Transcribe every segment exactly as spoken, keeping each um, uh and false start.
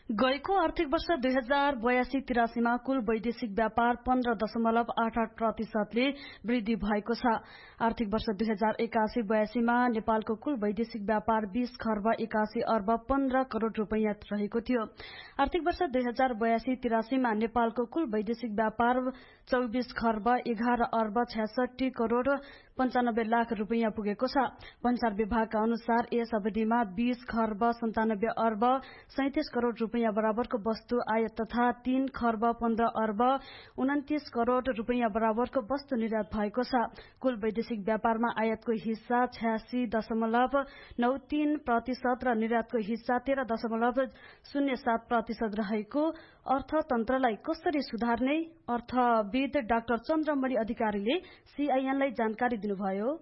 गएको आर्थिक वर्ष दुई हजार बयासी तिरासीमा कुल वैदेशिक व्यापार पन्ध्र दशमलव आठ आठ प्रतिशतले वृद्धि भएको छ। आर्थिक वर्ष दुई हजार एकासी बयासीमा नेपालको कुल वैदेशिक व्यापार बीस खर्ब एकासी अर्ब पन्ध्र करोड़ रूपियाँ रहेको थियो। आर्थिक वर्ष दुई हजार बयासी तिरासीमा नेपालको कुल वैदेशिक व्यापार चौबीस खर्ब एघार अर्ब छ्यासठी करोड़ पञ्चानब्बे लाख रूपियाँ पुगेको छ। भन्सार विभागका अनुसार यस अवधिमा बीस खर्ब सन्तानब्बे अर्ब सैंतिस करोड़ रूपियाँ बराबरको वस्तु आयात तथा तीन खर्ब पन्ध्र अर्ब उन्तीस करोड़ रूपियाँ बराबरको वस्तु निर्यात भएको छ। कुल वैदेशिक व्यापारमा आयातको हिस्सा छ्यासी दशमलव नौ तीन प्रतिशत र निर्यातको हिस्सा तेह्र दशमलव शून्य सात प्रतिशत रहेको अर्थतन्त्रलाई कसरी सुधार्ने अर्थविद डाक्टर चन्द्रमणि अधिकारीले सीआईएनलाई जानकारी दिनुभयो।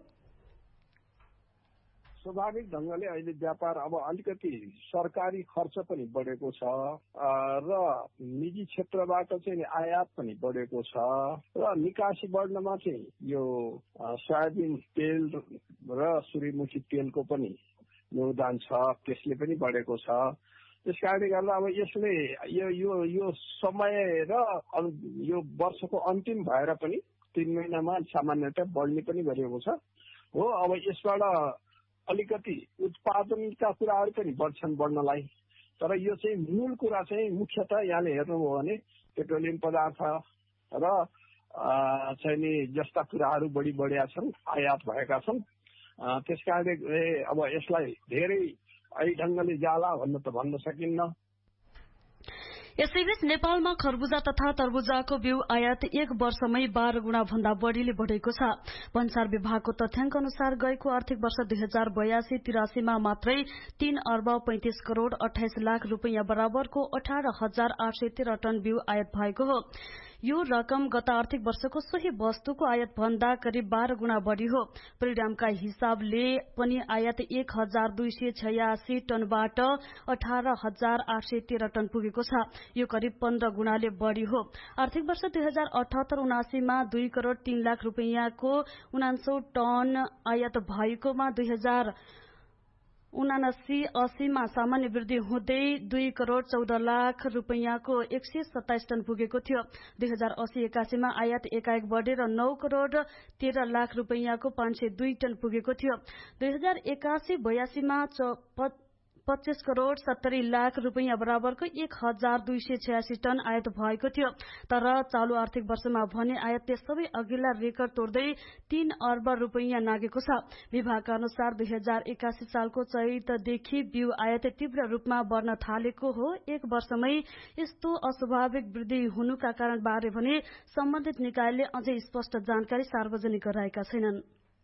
स्वाभाविक ढंगले अहिले व्यापार अब अलिकति सरकारी खर्च पनि बढेको छ र निजी क्षेत्रबाट चाहिँ आयात पनि बढेको छ र निकासी बढ्नमा चाहिँ यो सोयाबिन तेल र सूर्यमुखी तेलको पनि योगदान छ, त्यसले पनि बढेको छ। त्यसकारणले गर्दा अब यसले यो यो यो समय र यो वर्षको अन्तिम भएर पनि तीन महिनामा सामान्यतः बढ्ने पनि गरिएको छ हो। अब यसबाट अलिकति उत्पादनका कुराहरू पनि बढ्छन् बढ्नलाई, तर यो चाहिँ मूल कुरा चाहिँ मुख्यतः यहाँले हेर्नुभयो भने पेट्रोलियम पदार्थ र चाहिँ नि जस्ता कुराहरू बढी बढिया छन्, आयात भएका छन्। त्यसकारणले अब यसलाई धेरै अहिले ढंगले जाला भन्न त भन्न सकिन्न। यसैबीच नेपालमा खरबुजा तथा तरबुजाको बिउ आयात एक वर्षमै बाह्र गुणा भन्दा बढ़ीले बढ़ेको छ। भन्सार विभागको तथ्याङ्क अनुसार गएको आर्थिक वर्ष दुई हजार बयासी तिरासीमा मात्रै तीन अर्ब पैंतिस करोड़ अठाइस लाख रूपियाँ बराबरको अठार हजार आठ सय तेह्र टन बिउ आयात भएको हो। यो रकम गत आर्थिक वर्षको सोही वस्तुको आयात भन्दा करिब बाह्र गुणा बढ़ी हो। परिणामका हिसाबले पनि आयात एक हजार दुई सय छयासी टनबाट अठार हजार आठ सय तेह्र टन पुगेको छ। यो करिब पन्ध्र गुणाले बढ़ी हो। आर्थिक वर्ष दुई हजार अठहत्तर उनासीमा दुई करोड़ तीन लाख रूपियाँको उनासौ टन आयात भएकोमा दुई हजार उनासी अस्सीमा सामान्य वृद्धि हुँदै दुई करोड़ चौध लाख रूपियाँको एक सय सत्ताइस टन पुगेको थियो। दुई हजार अस्सी एकासीमा आयात एकाएक बढ़ेर नौ करोड़ तेह्र लाख रूपियाँको पाँच सय दुई टन पुगेको थियो। दुई हजार एकासी बयासीमा पच्चीस करोड़ सत्तरी लाख रूपियाँ बराबरको एक हजार दुई सय छयासी टन आयात भएको थियो। तर चालू आर्थिक वर्षमा भने आयात त्यस सबै अघिल्ला रेकर्ड तोड्दै तीन अर्ब रूपियाँ नागेको छ। विभागका अनुसार दुई हजार एकासी सालको चैतदेखि बिउ आयात तीव्र रूपमा बढ़न थालेको हो। एक वर्षमै यस्तो अस्वाभाविक वृद्धि हुनुका कारण बारे भने सम्बन्धित निकायले अझै स्पष्ट जानकारी सार्वजनिक गराएका छैनन्।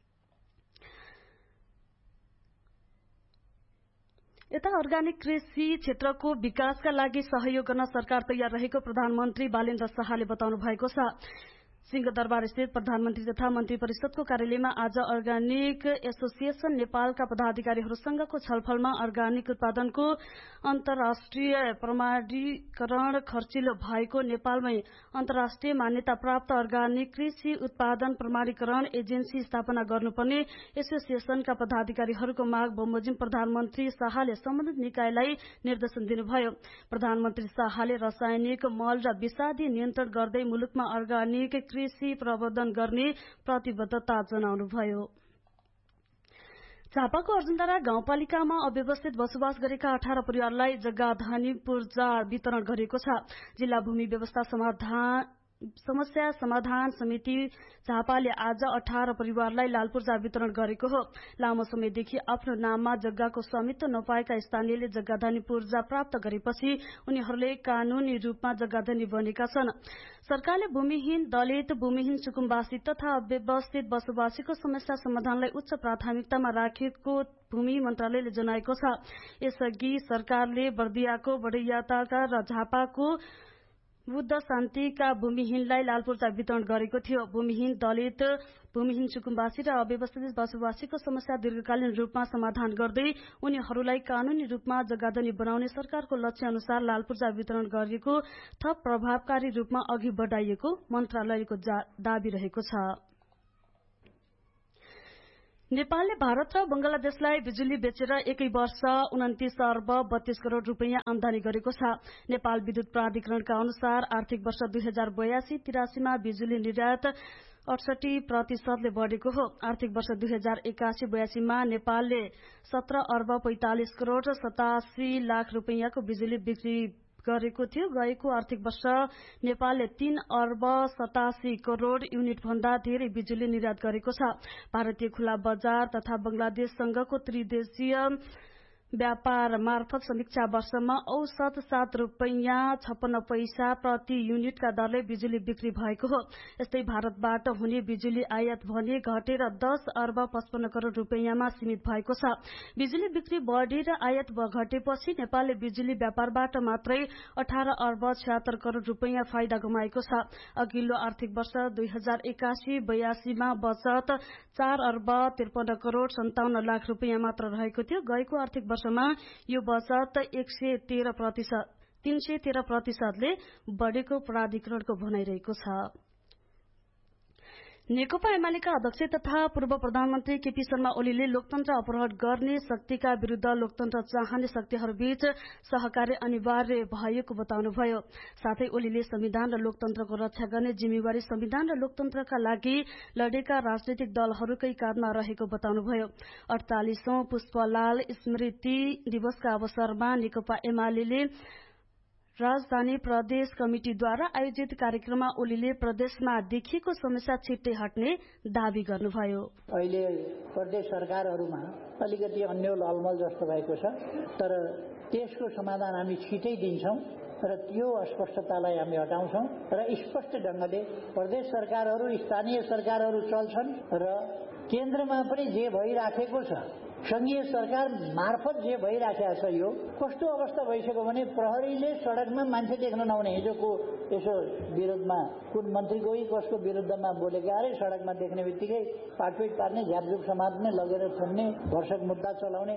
यता अर्गानिक कृषि क्षेत्रको विकासका लागि सहयोग गर्न सरकार तयार रहेको प्रधानमन्त्री बालेन्द्र शाहले बताउनु भएको छ। सिंहदरबार स्थित प्रधानमन्त्री तथा मन्त्री परिषदको कार्यालयमा आज अर्गानिक एसोसिएशन नेपालका पदाधिकारीहरूसँगको छलफलमा अर्गानिक उत्पादनको अन्तर्राष्ट्रिय प्रमाणीकरण खर्चिलो भएको नेपालमै अन्तर्राष्ट्रिय मान्यता प्राप्त अर्गानिक कृषि उत्पादन प्रमाणीकरण एजेन्सी स्थापना गर्नुपर्ने एसोसिएशनका पदाधिकारीहरूको माग बमोजिम प्रधानमन्त्री शाहले सम्बन्धित निकायलाई निर्देशन दिनुभयो। प्रधानमन्त्री शाहले रासायनिक मल र विषादी नियन्त्रण गर्दै मुलुकमा अर्गानिक कृषि प्रवर्धन गर्ने प्रतिबद्धता जनाउनुभयो। झापाको अर्जुनधारा गाउँपालिकामा अव्यवस्थित बसोबास गरेका अठार परिवारलाई जग्गाधनी पूर्जा वितरण गरिएको छ। जिल्ला भूमि व्यवस्था समाधान समस्या समाधान समिति झापाले आज अठार परिवारलाई लाल पूर्जा वितरण गरेको हो। लामो समयदेखि आफ्नो नाममा जग्गाको स्वामित्व नपाएका स्थानीयले जग्गाधनी पूर्जा प्राप्त गरेपछि उनीहरूले कानूनी रूपमा जग्गाधनी बनेका छन्। सरकारले भूमिहीन दलित भूमिहीन सुकुम्बासी तथा अव्यवस्थित बसोबासीको समस्या समाधानलाई उच्च प्राथमिकतामा राखेको भूमि मन्त्रालयले जनाएको छ। यसअघि सरकारले बर्दियाको बढैयाताका र झापाको बुद्ध शान्तिका भूमिहीनलाई लाल पूर्जा वितरण गरेको थियो। भूमिहीन दलित भूमिहीन सुकुम्बासी र अव्यवस्थित बसोबासीको समस्या दीर्घकालीन रूपमा समाधान गर्दै उनीहरूलाई कानूनी रूपमा जग्गाधनी बनाउने सरकारको लक्ष्य अनुसार लाल पूर्जा वितरण गरेको थप प्रभावकारी रूपमा अघि बढ़ाइएको मन्त्रालयको दावी रहेको छ। नेपालले भारत र बंगलादेशलाई बिजुली बेचेर एकै वर्ष उन्तिस अर्ब बत्तीस करोड़ रूपियाँ आमदानी गरेको छ। नेपाल विद्युत प्राधिकरणका अनुसार आर्थिक वर्ष दुई हजार बयासी तिरासीमा बिजुली निर्यात अडसठी प्रतिशतले बढ़ेको हो। आर्थिक वर्ष दुई हजार एकासी बयासीमा नेपालले सत्र अर्ब पैंतालिस करोड़ सतासी लाख रूपियाँको बिजुली बिक्री गरेको थियो। गएको आर्थिक वर्ष नेपालले तीन अर्ब सतासी करोड़ युनिट भन्दा धेरै बिजुली निर्यात गरेको छ। भारतीय खुला बजार तथा बंगलादेशसँगको त्रिदेशीय व्यापार मार्फत समीक्षा वर्षमा औसत सात रूपियाँ छप्पन्न पैसा प्रति युनिटका दरले बिजुली बिक्री भएको हो। यस्तै भारतबाट हुने बिजुली आयात भने घटेर दस अर्ब पचपन्न करोड़ रूपियाँमा सीमित भएको छ। बिजुली बिक्री बढ़ी र आयात घटेपछि नेपालले बिजुली व्यापारबाट मात्रै अठार अर्ब छिहत्तर करोड़ रूपियाँ फाइदा गुमाएको छ। अघिल्लो आर्थिक वर्ष दुई हजार एकासी बयासीमा बचत चार अर्ब त्रिपन्न करोड़ सन्ताउन्न लाख रूपियाँ मात्र रहेको थियो। गएको आर्थिक वर्ष यो बचत एक सय तेह्र प्रतिशत तीन सय तेह्र प्रतिशतले बढ़ेको प्राधिकरणको भनाइरहेको छ। नेकपा एमालेका अध्यक्ष तथा पूर्व प्रधानमन्त्री केपी शर्मा ओलीले लोकतन्त्र अपहरण गर्ने शक्तिका विरूद्ध लोकतन्त्र चाहने शक्तिहरूबीच सहकार्य अनिवार्य भएको बताउनुभयो। साथै ओलीले संविधान र लोकतन्त्रको रक्षा गर्ने जिम्मेवारी संविधान र लोकतन्त्रका लागि लडेका राजनैतिक दलहरूकै काँधमा रहेको बताउनुभयो। अडतालीसौं पुष्पलाल स्मृति दिवसका अवसरमा नेकपा एमाले राजधानी प्रदेश कमिटिद्वारा आयोजित कार्यक्रममा ओलीले प्रदेशमा देखिएको समस्या छिट्टै हट्ने दावी गर्नुभयो। अहिले प्रदेश सरकारहरूमा अलिकति अन्यल अलमल जस्तो भएको छ, तर त्यसको समाधान हामी छिटै दिन्छौं र त्यो अस्पष्टतालाई हामी हटाउँछौं र स्पष्ट ढंगले प्रदेश सरकारहरू स्थानीय सरकारहरू चल्छन् र केन्द्रमा पनि जे भइराखेको छ संघीय सरकार मार्फत जे भइराखेको छ यो कस्तो अवस्था भइसक्यो भने प्रहरीले सडकमा मान्छे देख्न नहुने, हिजोको यसो विरोधमा कुन मन्त्रीको कसको विरुद्धमा बोलेको अरे सडकमा देख्ने बित्तिकै पाटपिट पार्ने, झ्यापझुप समात्ने, लगेर थुन्ने, भर्सक मुद्दा चलाउने।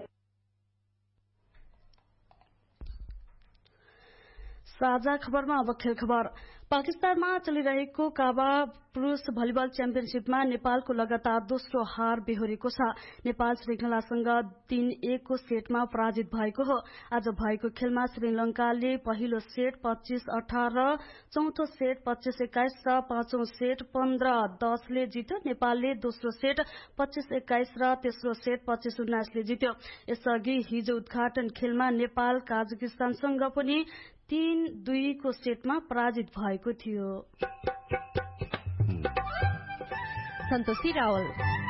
साझा खबरमा अब खेल खबर। पाकिस्तानमा चलिरहेको काबा पुरूष भलिबल च्याम्पियनशीपमा नेपालको लगातार दोस्रो हार बेहोरेको छ। नेपाल श्रृंखलासँग तीन एक को सेटमा पराजित भएको हो। आज भएको खेलमा श्रीलंकाले पहिलो सेट पच्चीस अठार, चौथो सेट पच्चीस एक्काइस र पाँचौं सेट पन्ध्र दसले जित्यो। नेपालले दोस्रो सेट पच्चीस एक्काइस र तेस्रो सेट पच्चीस उन्नाइसले जित्यो। यसअघि हिजो उद्घाटन खेलमा नेपाल काजाकिस्तानसँग पनि तीन दुई को सेटमा पराजित भएको थियो। सन्तोषी रावल।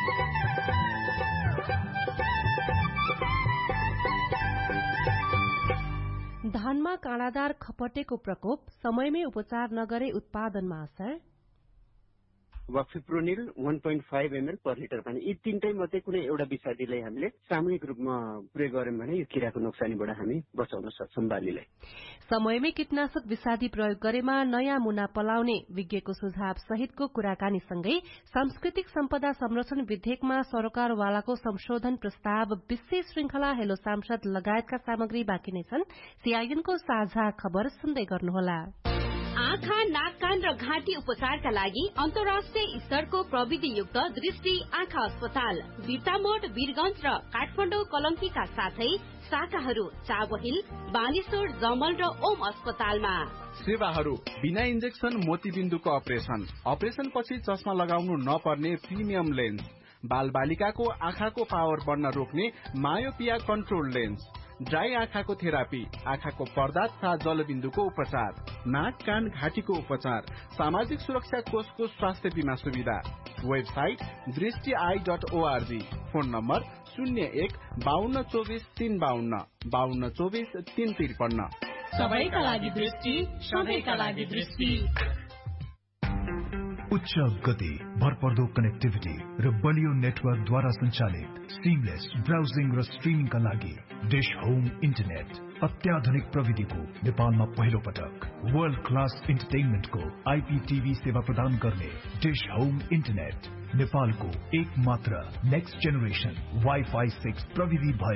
धानमा काँडादार खपटेको प्रकोप, समयमै उपचार नगरे उत्पादनमा असर। फिप्रोनिल वन point five ML per litre पानी, यी तीनटै मध्ये कुनै एउटा विषादीलाई हामीले सामूहिक रूपमा प्रयोग गर्यौं भने यो किराको नोक्सानीबाट हामी बचाउन सक्छौं बालीलाई। समयमै कीटनाशक विषादी प्रयोग गरेमा नयाँ मुना पलाउने विज्ञको सुझाव सहितको कुराकानीसँगै सांस्कृतिक सम्पदा संरक्षण विधेयकमा सरकारवालाको संशोधन प्रस्ताव, विशेष श्रृंखला, हेलो सांसद लगायतका सामग्री बाँकी नै छन्। सीआईएनको साझा खबर सुन्दै गर्नुहोला। आँखा, नाक, कान र घाँटी उपचारका लागि अन्तर्राष्ट्रिय स्तरको प्रविधियुक्त दृष्टि आँखा अस्पताल बिर्तामोड, वीरगंज र काठमाडौँ कलंकीका साथै शाखाहरू चाबहिल, बानेश्वर, जमल र ओम अस्पतालमा। सेवाहरू बिना इन्जेक्सन मोतीबिन्दुको अपरेशन, अपरेशन पछि चस्मा लगाउनु नपर्ने प्रिमियम लेन्स, बाल बालिकाको आँखाको पावर बढ्न रोक्ने मायोपिया कन्ट्रोल लेन्स, ड्राई आँखाको थेरापी, आँखाको पर्दा तथा जलबिन्दुको उपचार, नाक, कान, घाँटीको उपचार, सामाजिक सुरक्षा कोषको स्वास्थ्य बीमा सुविधा। वेबसाइट दृष्टि I dot ORG. Phone number शून्य एक बाहन्न चौबिस तीन बाहन्न बाहन्न चौबिस तीन त्रिपन्न। सबैका लागि दृष्टि, सबैका लागि दृष्टि। उच्च गति, भरपर्दो कनेक्टिभिटी र बलियो नेटवर्कद्वारा सञ्चालित सिमलेस ब्राउजिङ र स्ट्रिमिङका लागि डिश होम इन्टरनेट, अत्याधुनिक प्रविधिको नेपालमा पहिलो पटक वर्ल्ड क्लास इन्टरटेनमेन्टको आइपीटीभी सेवा प्रदान गर्ने डिश होम इन्टरनेट नेपालको एक मात्र नेक्स्ट जेनेरेसन वाइफाई सिक्स प्रविधि भएको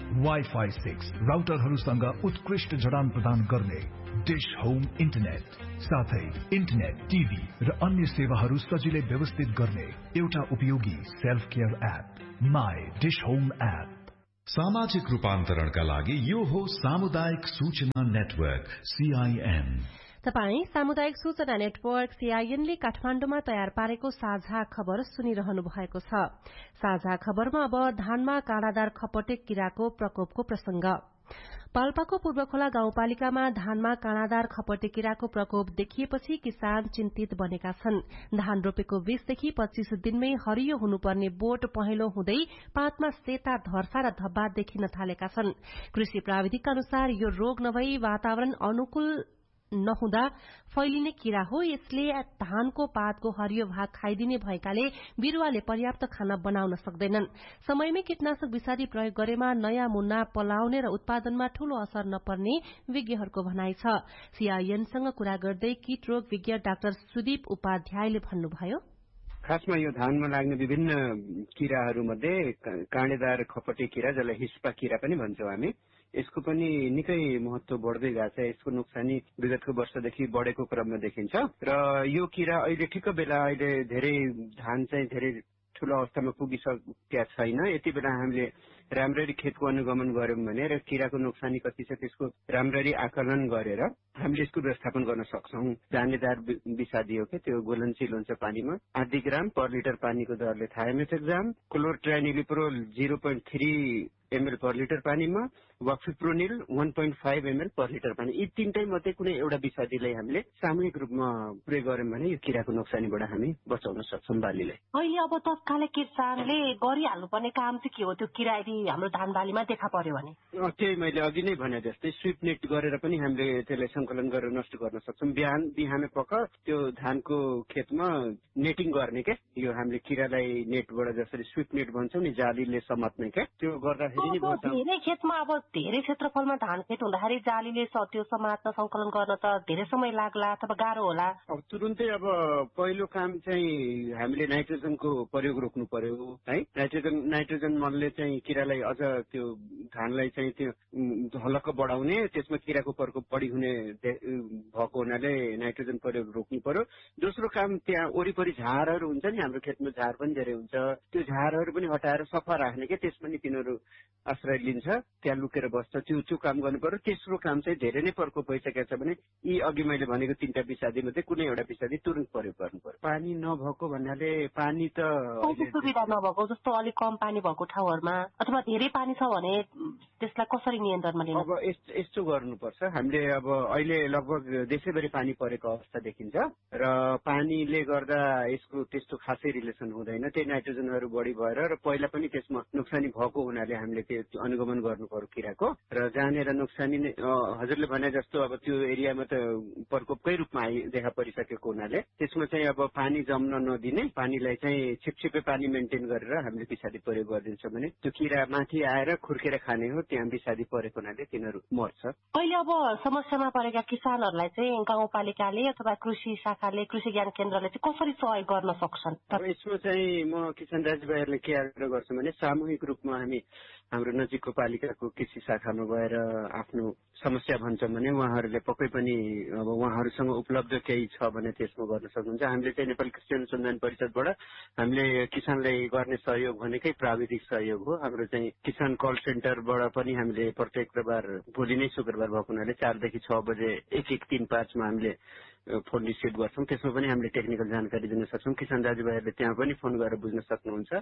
वाइफाई सिक्स राउटरहरूसँग उत्कृष्ट जडान प्रदान गर्ने डिश होम इन्टरनेट, साथै इन्टरनेट, टिभी र अन्य सेवाहरू सजिलै व्यवस्थित गर्ने एउटा उपयोगी self care app my dish home app. सामाजिक रूपान्तरणका लागि यो हो सामुदायिक सूचना नेटवर्क सीआईएन। तपाई सामुदायिक सूचना नेटवर्क सीआईएन ले काठमाण्डुमा तयार पारेको साझा खबर सुनिरहनु भएको छ। साझा खबरमा अब धानमा काँडादार खपटे किराको प्रकोपको प्रसंग। पाल्पाको पूर्वखोला गाउँपालिकामा धानमा काँडादार खपटे किराको प्रकोप देखिएपछि किसान चिन्तित बनेका छन्। धान रोपेको बीसदेखि पच्चीस दिनमै हरियो हुनुपर्ने बोट पहेँलो हुँदै पातमा सेता धर्सा र धब्बा देखिन थालेका छन्। कृषि प्राविधिकका अनुसार यो रोग नभई वातावरण अनुकूल नहुँदा फैलिने किरा हो। यसले धानको पातको हरियो भाग खाइदिने भएकाले बिरूवाले पर्याप्त खाना बनाउन सक्दैनन्। समयमै कीटनाशक विषादी प्रयोग गरेमा नयाँ मुन्ना पलाउने र उत्पादनमा ठूलो असर नपर्ने विज्ञहरूको भनाइ छ। सीआईएनसँग कुरा गर्दै कीट रोग विज्ञ डाक्टर सुदीप उपाध्यायले भन्नुभयो, खासमा यो धानमा लाग्ने विभिन्न किराहरू मध्ये काँडेदार खपटे किरा, जसलाई हिस्पा किरा पनि भन्छौं हामी, यसको पनि निकै महत्व बढ्दै गएको छ। यसको नोक्सानी विगतको वर्षदेखि बढेको क्रममा देखिन्छ र यो किरा अहिले ठिक्क बेला अहिले धेरै धान चाहिँ धेरै ठूलो अवस्थामा पुगिसकेका छैन। यति बेला हामीले राम्ररी खेतको अनुगमन गर्यौं भने र किराको नोक्सानी कति छ त्यसको राम्ररी आकलन गरेर हामीले यसको व्यवस्थापन गर्न सक्छौं। जानेदार विषादी हो के त्यो घुलनशील हुन्छ पानीमा। आधी ग्राम पर लिटर पानीको दरले थायोमेथाक्जाम, क्लोरट्राइनिलिप्रोल zero point three ML per litre पानीमा, वाक्फिप्रोनिल वन point five ML per litre पानी, यी तीनटै मध्ये कुनै एउटा विषादीलाई हामीले सामूहिक रूपमा प्रयोग गर्यौं भने यो किराको नोक्सानीबाट हामी बचाउन सक्छौं बालीलाई। अहिले अब तत्कालै किसानले गरिहाल्नुपर्ने काम चाहिँ के हो? त्यो किरा यदि हाम्रो धान बालीमा देखा पर्यो भने त्यही मैले अघि नै भने जस्तै स्विप नेट गरेर पनि हामीले त्यसलाई संकलन गरेर नष्ट गर्न सक्छौं। बिहान बिहान पख त्यो धानको खेतमा नेटिङ गर्ने के, यो हामीले किरालाई नेटबाट जसरी स्विप नेट भन्छौं नि, जालीले समात्ने के, त्यो गर्दाखेरि धेरै खेतमा अब धेरै क्षेत्रफलमा धान खेत हुँदाखेरि जालीले त्यो समात्न संकलन गर्न त धेरै समय लाग्ला अथवा गाह्रो होला। अब तुरुन्तै अब पहिलो काम चाहिँ हामीले नाइट्रोजनको प्रयोग रोक्नु पर्यो है। नाइट्रोजन नाइट्रोजन मलले चाहिँ किरालाई अझ त्यो धानलाई चाहिँ त्यो हलक्क बढाउने, त्यसमा किराको प्रकोप बढी हुने भएको हुनाले नाइट्रोजन प्रयोग रोक्नु पर्यो। दोस्रो काम त्यहाँ वरिपरि झारहरू हुन्छ नि, हाम्रो खेतमा झार पनि धेरै हुन्छ, त्यो झारहरू पनि हटाएर सफा राख्ने के, त्यसमा नि तिनीहरू आश्रय लिन्छ, त्यहाँ लुकेर बस्छ, त्यो त्यो काम गर्नु पर्यो। तेस्रो काम चाहिँ धेरै नै प्रकोप भइसकेको छ भने यी अघि मैले भनेको तीनटा विषादी मध्ये कुनै एउटा विषादी तुरन्त प्रयोग गर्नु पर्यो। पानी नभएको भन्नाले पानी त सुविधा नभएको जस्तो अलिक कम पानी भएको ठाउँहरूमा अथवा धेरै पानी छ भने त्यसलाई कसरी नियन्त्रणमा लिनु? अब यस्तो गर्नुपर्छ, हामीले अब अहिले लगभग देशैभरि पानी परेको अवस्था देखिन्छ र पानीले गर्दा यसको त्यस्तो खासै रिलेसन हुँदैन। त्यही नाइट्रोजनहरू बढी भएर र पहिला पनि त्यसमा नोक्सानी भएको हुनाले हामीले त्यो अनुगमन गर्नु पर्यो किराको। र जहाँनिर नोक्सानी नै हजुरले भने जस्तो अब त्यो एरियामा त प्रकोपकै रूपमा आइ देखा परिसकेको हुनाले त्यसमा चाहिँ अब पानी जम्न नदिने, पानीलाई चाहिँ छिपछिपे पानी मेन्टेन गरेर हामीले विषादी प्रयोग गरिदिन्छौँ भने त्यो किरा माथि आएर खुर्केर खाने हो, त्यहाँ विषादी परेको हुनाले तिनीहरू मर्छ। अहिले अब समस्यामा परेका किसानहरूलाई चाहिँ गाउँपालिकाले अथवा कृषि शाखाले, कृषि ज्ञान केन्द्रले चाहिँ कसरी सहयोग गर्न सक्छन्? अब यसमा चाहिँ म किसान दाजुभाइहरूले के आग्रह गर्छु भने सामूहिक रूपमा हामी हाम्रो नजिकको पालिकाको कृषि शाखामा गएर आफ्नो समस्या भन्छौँ भने उहाँहरूले पक्कै पनि अब उहाँहरूसँग उपलब्ध केही छ भने त्यसमा गर्न सक्नुहुन्छ। हामीले चाहिँ नेपाली कृषि अनुसन्धान परिषदबाट हामीले किसानलाई गर्ने सहयोग भनेकै प्राविधिक सहयोग हो। हाम्रो चाहिँ किसान कल सेन्टरबाट पनि हामीले प्रत्येक बार भोलि नै शुक्रबार भएको हुनाले चारदेखि छ बजे एक एक तीन पाँचमा हामीले फोन रिसिभ गर्छौँ। त्यसमा पनि हामीले टेक्निकल जानकारी दिन सक्छौँ। किसान दाजुभाइहरूले त्यहाँ पनि फोन गरेर बुझ्न सक्नुहुन्छ।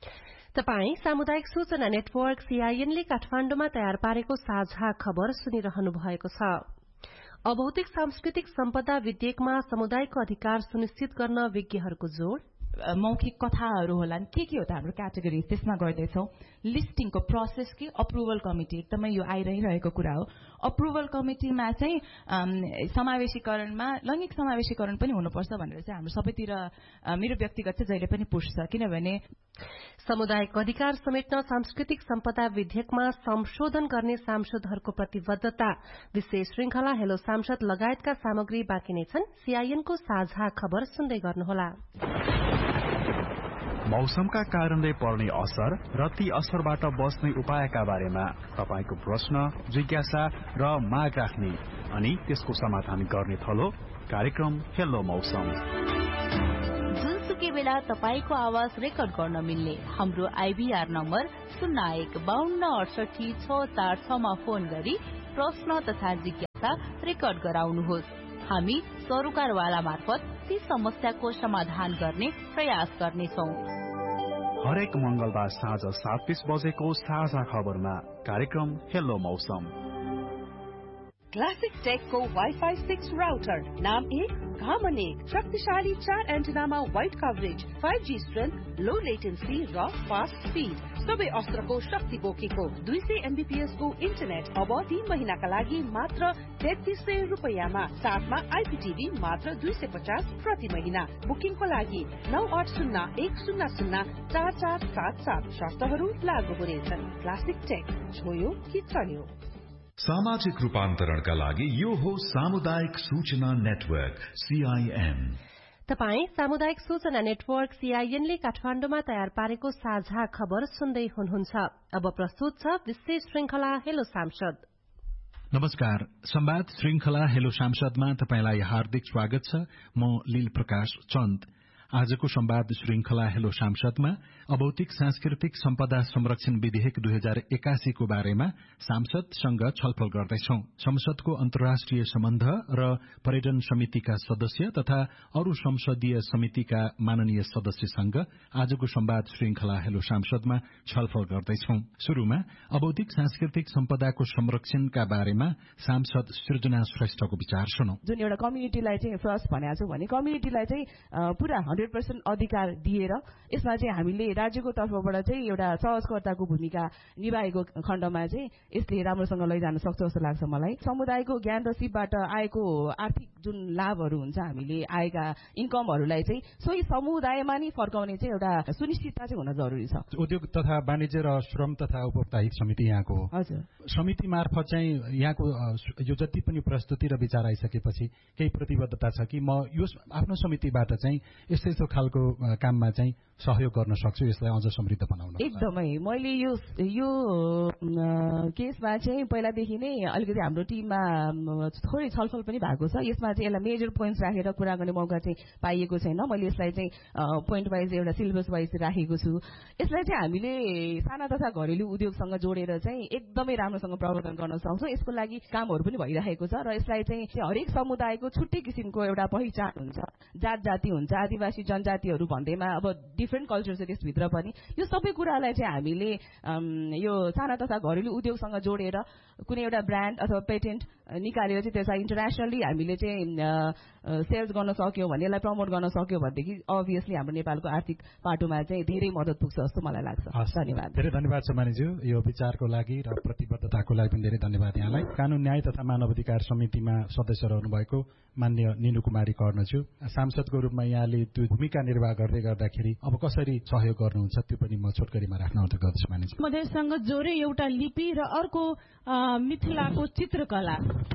तपाई सामुदायिक सूचना नेटवर्क सीआईएनले काठमाण्डुमा तयार पारेको साझा खबर सुनिरहनु भएको छ। अभौतिक सांस्कृतिक सम्पदा विधेयकमा समुदायको अधिकार सुनिश्चित गर्न विज्ञहरूको जोड़। मौखिक कथाहरू होलान्, के के हो त हाम्रो क्याटेगोरी त्यसमा गर्दैछौँ। लिस्टिङको प्रोसेस कि अप्रुभल कमिटी एकदमै यो आइरहिरहेको कुरा हो। अप्रुभल कमिटीमा चाहिँ समावेशीकरणमा लैङ्गिक समावेशीकरण पनि हुनुपर्छ भनेर चाहिँ हाम्रो सबैतिर मेरो व्यक्तिगत चाहिँ जहिले पनि पुष्छ। किनभने समुदायको अधिकार समेट्न सांस्कृतिक सम्पदा विधेयकमा संशोधन गर्ने सांसदहरूको प्रतिबद्धता। विशेष श्रृंखला हेलो सांसद लगायतका सामग्री बाँकी नै छन्। सीआईएनको साझा खबर सुन्दै गर्नुहोला। मौसमका कारणले पर्ने असर र ती असरबाट बच्ने उपायका बारेमा तपाईको प्रश्न, जिज्ञासा र माग राख्ने अनि त्यसको समाधान गर्ने थलो कार्यक्रम हेलो मौसम। जुनसुकै बेला तपाईको आवाज रेकर्ड गर्न मिल्ने हाम्रो आइबीआर नम्बर शून्य एक बाहन्न अडसठी छ चार छमा फोन गरी प्रश्न तथा जिज्ञासा रेकर्ड गराउनुहोस्। हामी सरोकारवाला मार्फत ती समस्याको समाधान गर्ने प्रयास गर्नेछौँ। हरेक मंगलबार साँझ सात तीस बजेको साझा खबरमा कार्यक्रम हेलो मौसम। क्लासिक टेकको वाइफाई सिक्स राउटर, नाम एक घामन एक, शक्तिशाली चार एन्टेनामा wide coverage, five G strength, लो लेटेन्सी र फास्ट स्पीड, सबै अस्त्रको शक्ति बोकेको दुई सय एमबीपीएस को इन्टरनेट अब तीन महिनाका लागि मात्र तेत्तीस सय रुपियाँमा, साथमा आइपीटीभी मात्र दुई सय पचास प्रति महिना। बुकिङको लागि नौ आठ शून्य एक शून्य शून्य चार चार सात सात, शर्तहरू लागू हुनेछन्। क्लासिक टेक, छोयो कि चल्यो। सामाजिक रूपान्तरणका लागि यो हो सामुदायिक सूचना नेटवर्क सीआईएन। तपाई सामुदायिक सूचना नेटवर्क सीआईएन ले काठमाडौँमा तयार पारेको साझा खबर सुन्दै हुनुहुन्छ। अब प्रस्तुत छ विशेष श्रृंखला हेलो सांसद। नमस्कार, संवाद श्रृंखला हेलो सांसदमा तपाईलाई हार्दिक स्वागत छ। म लील प्रकाश चन्द। आजको संवाद श्रृंखला हेलो सांसदमा अभौतिक सांस्कृतिक सम्पदा संरक्षण विधेयक दुई हजार एकासी को बारेमा सांसदसँग छलफल गर्दैछौं। संसदको अन्तर्राष्ट्रिय सम्बन्ध र पर्यटन समितिका सदस्य तथा अरू संसदीय समितिका माननीय सदस्यसँग आजको संवाद श्रृंखला हेलो सांसदमा छलफल गर्दैछौं। शुरूमा अभौतिक सांस्कृतिक सम्पदाको संरक्षणका बारेमा सांसद सृजना श्रेष्ठको विचार सुनौ। जुन एउटा कम्युनिटीलाई चाहिँ फर्स्ट भनेको छु भने कम्युनिटीलाई चाहिँ पूरा हन्ड्रेड पर्सेन्ट अधिकार दिएर यसमा चाहिँ हामीले राज्यको तर्फबाट चाहिँ एउटा सहजकर्ताको भूमिका निभाएको खण्डमा चाहिँ यसले राम्रोसँग लैजान सक्छ जस्तो लाग्छ मलाई। समुदायको ज्ञान र सिपबाट आएको आर्थिक जुन लाभहरू हुन्छ, हामीले आएका इन्कमहरूलाई चाहिँ सोही समुदायमा नै फर्काउने चाहिँ एउटा सुनिश्चितता चाहिँ हुन जरुरी छ। उद्योग तथा वाणिज्य र श्रम तथा उपभोक्ता हित समिति यहाँको हो। हजुर, समिति मार्फत चाहिँ यहाँको यो जति पनि प्रस्तुति र विचार आइसकेपछि केही प्रतिबद्धता छ कि म यो आफ्नो समितिबाट चाहिँ यस्तै यस्तो खालको काममा चाहिँ सहयोग गर्न सक्छु, यसलाई अझ समृद्ध बनाउन? एकदमै। मैले यो यो केसमा चाहिँ पहिलादेखि नै अलिकति हाम्रो टिममा थोरै छलफल पनि भएको छ। यसमा चाहिँ यसलाई मेजर पोइन्ट्स राखेर कुरा गर्ने मौका चाहिँ पाइएको छैन। मैले यसलाई चाहिँ पोइन्ट वाइज एउटा सिलेबस वाइज राखेको छु। यसलाई चाहिँ हामीले साना तथा घरेलु उद्योगसँग जोडेर चाहिँ एकदमै राम्रोसँग प्रवर्तन गर्न सक्छौँ। यसको लागि कामहरू पनि भइरहेको छ र यसलाई चाहिँ हरेक समुदायको छुट्टै किसिमको एउटा पहिचान हुन्छ, जात जाति हुन्छ, आदिवासी जनजातिहरू भन्दैमा अब डिफ्रेन्ट कल्चर छ त्यसभित्र पनि। यो सबै कुरालाई चाहिँ हामीले यो साना तथा घरेलु उद्योगसँग जोडेर कुनै एउटा ब्रान्ड अथवा पेटेन्ट निकालेर चाहिँ त्यसलाई इन्टरनेसनली हामीले चाहिँ सेल्स गर्न सक्यौँ भने, यसलाई प्रमोट गर्न सक्यौँ भनेदेखि अभियसली हाम्रो नेपालको आर्थिक पाटोमा चाहिँ धेरै मद्दत पुग्छ जस्तो मलाई लाग्छ। धन्यवाद। धेरै धन्यवाद छ मानिज्यू, यो विचारको लागि र प्रतिबद्धताको लागि पनि धेरै धन्यवाद यहाँलाई। कानून न्याय तथा मानव अधिकार समितिमा सदस्य रहनु भएको मान्य निनु कुमारी कर्णज्यू, सांसदको रूपमा यहाँले त्यो भूमिका निर्वाह गर्दै गर्दाखेरि अब कसरी सहयोग गर्नुहुन्छ त्यो पनि म छोटकरीमा राख्न अनुरोध गर्दछु मानिज्यू। मधेससँग जोडे एउटा लिपि र अर्को मिथिलाको चित्रकला।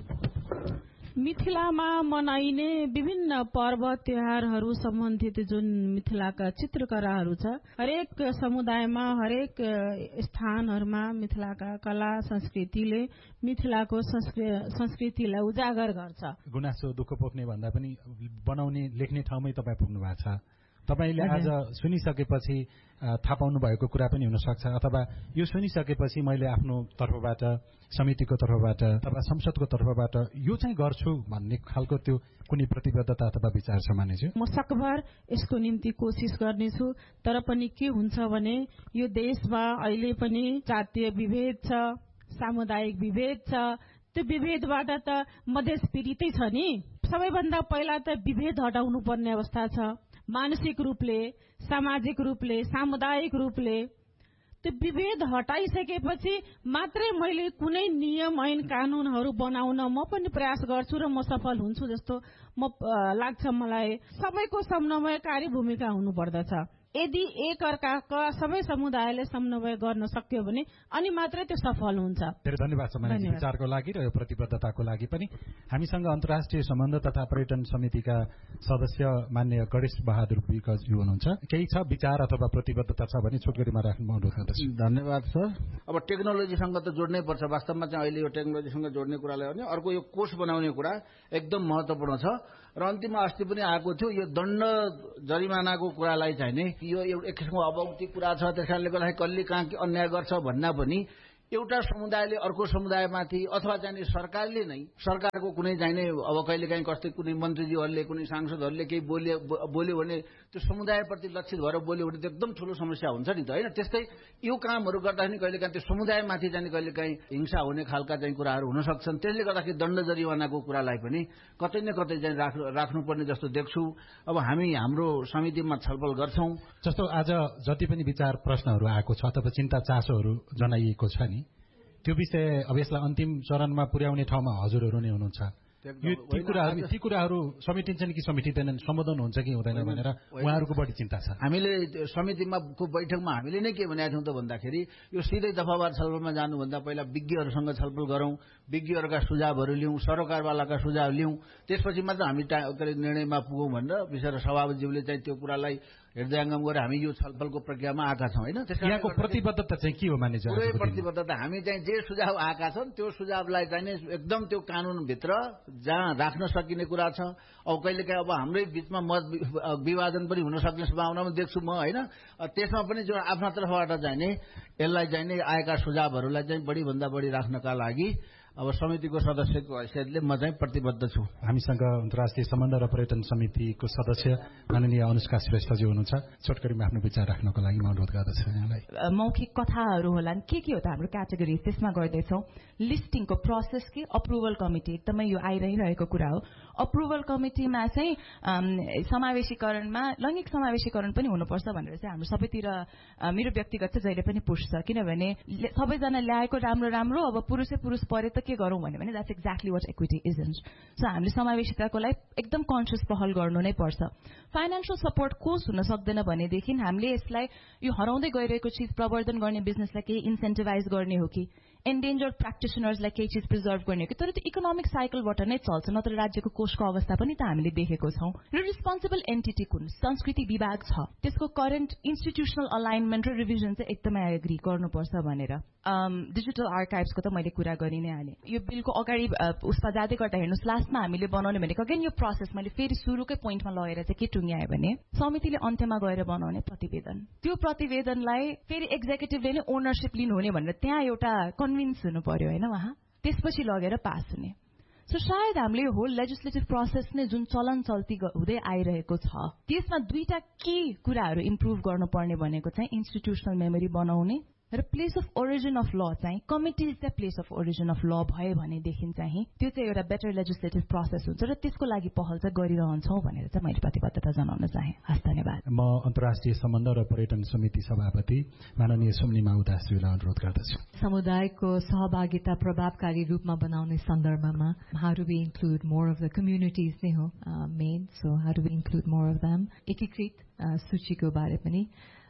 मिथिलामा मनाइने विभिन्न पर्व त्योहारहरू सम्बन्धित जुन मिथिलाका चित्रकलाहरू छ, हरेक समुदायमा हरेक स्थानहरूमा मिथिलाका कला संस्कृतिले मिथिलाको संस्कृतिलाई उजागर गर्छ। गुनासो दुःख पोख्ने भन्दा पनि बनाउने लेख्ने ठाउँमै तपाईँ पुग्नु भएको छ। तपाईले आज सुनिसकेपछि थाहा पाउनु भएको कुरा पनि हुन सक्छ, अथवा यो सुनिसकेपछि मैले आफ्नो तर्फबाट, समितिको तर्फबाट अथवा संसदको तर्फबाट यो चाहिँ गर्छु भन्ने खालको त्यो कुनै प्रतिबद्धता अथवा विचार छ मानिज्यू? म सकभर यसको निम्ति कोसिस गर्नेछु। तर पनि के हुन्छ भने यो देशमा अहिले पनि जातीय विभेद छ, सामुदायिक विभेद छ। त्यो विभेदबाट त मधेस पीडितै छ नि। सबैभन्दा पहिला त विभेद हटाउनु पर्ने अवस्था छ। मानसिक रूपले, सामाजिक रूपले, सामुदायिक रूपले त्यो विभेद हटाइसकेपछि मात्रै मैले कुनै नियम ऐन कानूनहरू बनाउन म पनि प्रयास गर्छु र म सफल हुन्छु जस्तो म लाग्छ मलाई। सबैको समन्वयकारी भूमिका हुनुपर्दछ। यदि एक अर्काका सबै समुदायले समन्वय गर्न सक्यो भने अनि मात्रै त्यो सफल हुन्छ। धेरै धन्यवाद छ मानिजी विचारको लागि र यो प्रतिबद्धताको लागि पनि। हामीसँग अन्तर्राष्ट्रिय सम्बन्ध तथा पर्यटन समितिका सदस्य मान्य गणेश बहादुर विकजी हुनुहुन्छ। केही छ विचार अथवा प्रतिबद्धता छ भने छोटकरीमा राख्नु अनुरोध गर्दछु। धन्यवाद सर। अब टेक्नोलोजीसँग त जोड्नै पर्छ। वास्तवमा चाहिँ अहिले यो टेक्नोलोजीसँग जोड्ने कुरालाई भने अर्को यो कोष बनाउने कुरा एकदम महत्त्वपूर्ण छ र अन्तिममा अस्ति पनि आएको थियो यो दण्ड जरिमानाको कुरालाई चाहिँ नि यो एक किसिमको अभौतिक कुरा छ। त्यस कारणले गर्दाखेरि कसले कहाँ अन्याय गर्छ भन्दा पनि एउटा समुदायले अर्को समुदायमाथि अथवा चाहिँ सरकारले नै सरकारको कुनै चाहिने अब कहिले काहीँ कस्तै कुनै मन्त्रीज्यूहरूले कुनै सांसदहरूले केही बोल्यो बोल्यो भने त्यो समुदायप्रति लक्षित भएर बोल्यो भने त्यो एकदम ठुलो समस्या हुन्छ नि त होइन। त्यस्तै यो कामहरू गर्दाखेरि कहिले काहीँ त्यो समुदायमाथि चाहिँ कहिले काहीँ हिंसा हुने खालका चाहिँ कुराहरू हुन सक्छन्। त्यसले गर्दाखेरि दण्ड जरिवानाको कुरालाई पनि कतै न कतै चाहिँ राख्नु राख्नुपर्ने जस्तो देख्छु। अब हामी हाम्रो समितिमा छलफल गर्छौं। जस्तो आज जति पनि विचार प्रश्नहरू आएको छ अथवा चिन्ता चासोहरू जनाइएको छ नि त्यो विषय अब यसलाई अन्तिम चरणमा पुर्याउने ठाउँमा हजुरहरू नै हुनुहुन्छ। यो ती कुराहरू ती कुराहरू समेटिन्छन् कि समेटिँदैनन्, सम्बोधन हुन्छ कि हुँदैन भनेर उहाँहरूको बढी चिन्ता छ। हामीले समितिमा को बैठकमा हामीले नै के भनेका थियौँ त भन्दाखेरि यो सिधै दफावार छलफलमा जानुभन्दा पहिला विज्ञहरूसँग छलफल गरौँ, विज्ञहरूका सुझावहरू लिउँ, सरोकारवालाका सुझाव लिउँ, त्यसपछि मात्र हामी निर्णयमा पुगौँ भनेर विशेष सभापतिज्यूले चाहिँ त्यो कुरालाई हृदयङ्गम गरेर हामी यो छलफलको प्रक्रियामा आएका छौँ होइन। यहाँको प्रतिबद्धता चाहिँ के हो मानिज? पुरै प्रतिबद्धता हामी चाहिँ जे सुझाव आएका छन् त्यो सुझावलाई चाहिँ एकदम त्यो कानूनभित्र जहाँ राख्न सकिने कुरा छ। अब कहिलेकाहीँ अब हाम्रै बिचमा मत विभाजन पनि हुन सक्ने सम्भावना पनि देख्छु म होइन। त्यसमा पनि जो आफ्ना तर्फबाट चाहिँ नि यसलाई चाहिँ नि आएका सुझावहरूलाई चाहिँ बढीभन्दा बढी राख्नका लागि अब समितिको सदस्यको हैसियतले म चाहिँ प्रतिबद्ध छु। हामीसँग अन्तर्राष्ट्रिय सम्बन्ध र पर्यटन समितिको सदस्य माननीय अनुष्का श्रेष्ठजी हुनुहुन्छ। छोटकरीमा आफ्नो विचार राख्नको लागि म अनुरोध गर्दछु यहाँलाई। मौखिक कथाहरू होलान् के के हो त हाम्रो क्याटेगोरी त्यसमा गर्दैछौँ। लिस्टिङको प्रोसेस के अप्रुभल कमिटी एकदमै यो आइरहिरहेको कुरा हो। अप्रुभल कमिटीमा चाहिँ समावेशीकरणमा लैङ्गिक समावेशीकरण पनि हुनुपर्छ भनेर चाहिँ हाम्रो सबैतिर मेरो व्यक्तिगत चाहिँ जहिले पनि पुष्छ। किनभने सबैजना ल्याएको राम्रो राम्रो अब पुरुषै पुरुष परे त के गरौँ भन्यो भने that's exactly what equity isn't. So हामीले समावेशिताको लागि एकदम कन्सियस पहल गर्नु नै पर्छ। फाइनेन्सियल सपोर्ट कोष हुन सक्दैन भनेदेखि हामीले यसलाई यो हराउँदै गइरहेको चिज प्रवर्धन गर्ने बिजनेसलाई केही इन्सेन्टिभाइज गर्ने हो कि एन्डेन्जर्ड प्र्याक्टिसनर्सलाई केही चिज प्रिजर्भ गर्ने हो कि तर त्यो इकोनोमिक साइकलबाट नै चल्छ। नत्र राज्यको कोषको अवस्था पनि त हामीले देखेको छौँ। र रिस्पोन्सिबल एन्टिटी कुन संस्कृति विभाग छ त्यसको करेन्ट इन्स्टिट्युसनल अलाइनमेन्ट र रिभिजन चाहिँ एकदमै एग्री गर्नुपर्छ भनेर। डिजिटल आर्काइभ्सको त मैले कुरा गरि नै हालेँ। यो बिलको अगाडि उसमा जाँदै गर्दा हेर्नुहोस् लास्टमा हामीले बनाउने भनेको अगेन यो प्रोसेस मैले फेरि सुरुकै पोइन्टमा लगेर चाहिँ के टुङ्ग्याएँ भने समितिले अन्त्यमा गएर बनाउने प्रतिवेदन त्यो प्रतिवेदनलाई फेरि एक्जिक्युटिभले नै ओनरसिप लिनुहुने भनेर त्यहाँ एउटा कन्भिन्स हुनु पर्यो होइन उहाँ त्यसपछि लगेर पास हुने। सो सायद हामीले यो होल लेजिस्लेटिभ प्रोसेस नै जुन चलन चल्ती हुँदै आइरहेको छ त्यसमा दुईटा के कुराहरू इम्प्रुभ गर्नुपर्ने भनेको चाहिँ इन्स्टिट्युसनल मेमोरी बनाउने र प्लेस अफ ओरिजिन अफ ल चाहिँ committee is the place of origin of ल भयो भनेदेखि चाहिँ त्यो चाहिँ एउटा बेटर लेजिस्लेटिभ प्रोसेस हुन्छ र त्यसको लागि पहल चाहिँ गरिरहन्छौँ भनेर चाहिँ मैले प्रतिबद्धता जनाउन चाहेँ। हस् धन्यवाद। म अन्तर्राष्ट्रिय सम्बन्ध र पर्यटन समिति सभापति माननीय सुम्निमा उदासीलाई अनुरोध गर्दछु। समुदायको सहभागिता प्रभावकारी रूपमा बनाउने सन्दर्भमा how do we include more of the communities नै हो main. So how do we include more of them. एकीकृत सूचीको बारे पनि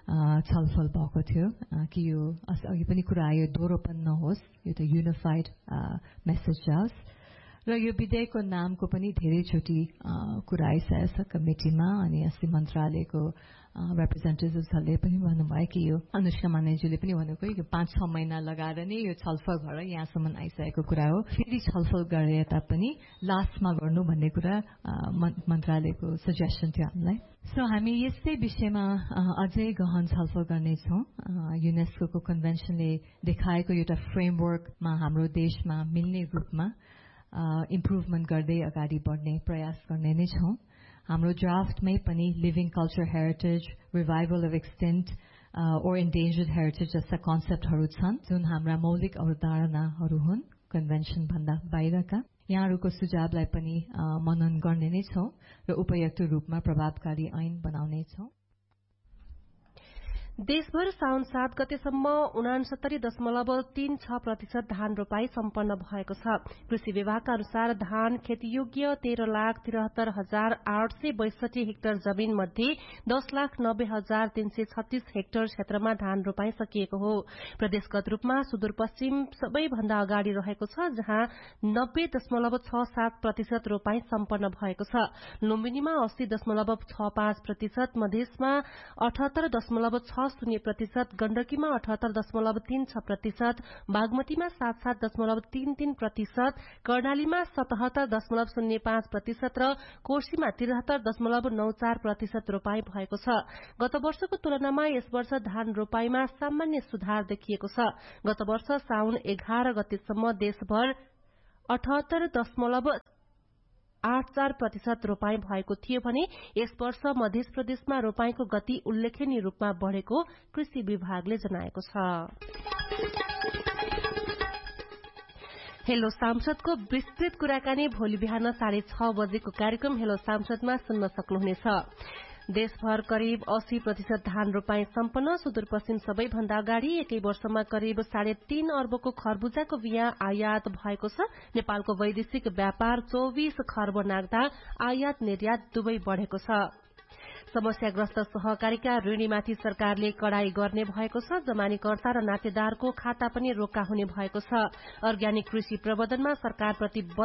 छलफल भएको थियो कि यो अघि पनि कुरा आयो दोहोरोपन नहोस्, यो त युनिफाइड मेसेज जाओस्। र यो विधेयकको नामको पनि धेरैचोटि कुरा आइसकेको छ कमिटीमा। अनि अस्ति मन्त्रालयको रिप्रेजेन्टेटिभ्सहरूले पनि भन्नुभयो कि यो अनुष्का मानेज्यूले पनि भनेको यो पाँच छ महिना लगाएर नै यो छलफल भएर यहाँसम्म आइसकेको कुरा हो। फेरि छलफल गरे तापनि लास्टमा गर्नु भन्ने कुरा मन्त्रालयको सजेसन थियो हामीलाई। सो हामी यस्तै विषयमा अझै गहन छलफल गर्नेछौँ। युनेस्को कन्भेन्सनले देखाएको एउटा फ्रेमवर्कमा हाम्रो देशमा मिल्ने रूपमा इम्प्रुभमेन्ट गर्दै अगाडि बढ्ने प्रयास गर्ने नै छौँ। हाम्रो ड्राफ्टमै पनि living culture heritage, revival of extent or endangered heritage जस्ता कन्सेप्टहरू छन् जुन हाम्रा मौलिक अवधारणाहरू हुन् कन्भेन्सन भन्दा बाहिरका। यहाँहरूको सुझावलाई पनि मनन गर्ने नै छौँ र उपयुक्त रूपमा प्रभावकारी ऐन बनाउने छौँ। देशभर साउन सात गतेसम्म उनासत्तरी दशमलव तीन छ प्रतिशत धान रोपाई सम्पन्न भएको छ। कृषि विभागका अनुसार धान खेतीयोग्य तेह्र लाख त्रिहत्तर हजार आठ सय बैसठी हेक्टर जमीन मध्ये दस लाख नब्बे हजार तीन सय छत्तीस हेक्टर क्षेत्रमा धान रोपाई सकिएको हो। प्रदेशगत रूपमा सुदूरपश्चिम सबैभन्दा अगाडि रहेको छ, जहाँ नब्बे दशमलव छ सात प्रतिशत रोपाई सम्पन्न भएको छ। लुम्बिनीमा अस्सी दशमलव छ पाँच प्रतिशत, मधेसमा अठहत्तर दशमलव छ शून्य प्रतिशत, गण्डकीमा अठहत्तर दशमलव तीन छ प्रतिशत, बागमतीमा सात सात दशमलव तीन तीन प्रतिशत, कर्णालीमा सतहत्तर दशमलव शून्य पाँच प्रतिशत र कोशीमा त्रिहत्तर दशमलव नौ चार प्रतिशत रोपाई भएको छ। गत वर्षको तुलनामा यस वर्ष धान रोपाईमा सामान्य सुधार देखिएको छ। गत वर्ष साउन एघार गतेसम्म देशभर अठहत्तर दशमलव आठ चार प्रतिशत रोपाई भएको थियो भने यस वर्ष मध्य प्रदेशमा रोपाईको गति उल्लेखनीय रूपमा बढ़ेको कृषि विभागले जनाएको छ। हेलो सांसदको विस्तृत कुराकानी भोलि बिहान साढे छ बजेको कार्यक्रम हेलो सांसदमा सुन्न सक्नुहुनेछ। देशभर करिब अस्सी प्रतिशत धान रोपाई सम्पन्न। सुदूरपश्चिम सबैभन्दा अगाडि एकै वर्षमा करिब साढे तीन अर्बको खरबुजाको बियाँ आयात भएको छ। नेपालको वैदेशिक व्यापार चौविस खर्ब नाग्दा आयात निर्यात दुवै बढ़ेको छ। समस्याग्रस्त सहकारीका ऋणीमाथि सरकारले कडाई गर्ने भएको छ। जमानीकर्ता र नातेदारको खाता पनि रोका हुने भएको छ। अर्ग्यानिक कृषि प्रबन्धनमा सरकारप्रति